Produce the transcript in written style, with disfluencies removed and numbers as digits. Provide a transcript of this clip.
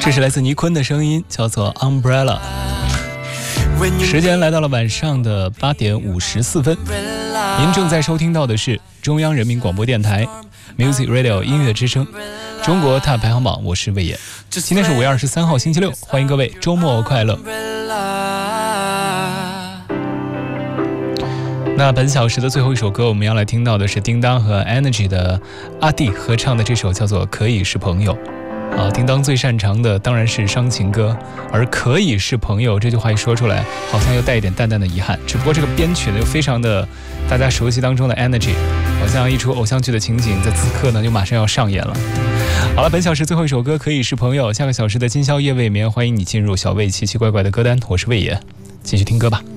这是来自倪坤的声音，叫做 Umbrella。 时间来到了晚上的8点54分，您正在收听到的是中央人民广播电台 Music Radio 音乐之声中国大排行榜，我是魏野。今天是5月23号星期六，欢迎各位周末快乐。那本小时的最后一首歌，我们要来听到的是叮当和 Energy 的阿弟合唱的这首叫做《可以是朋友》。叮当最擅长的当然是伤情歌，而可以是朋友这句话一说出来，好像又带一点淡淡的遗憾。只不过这个编曲呢，又非常的大家熟悉当中的 Energy， 好像一出偶像剧的情景，在此刻呢就马上要上演了。好了，本小时最后一首歌可以是朋友，下个小时的今宵夜未眠，欢迎你进入小魏奇奇怪怪的歌单，我是魏野，继续听歌吧。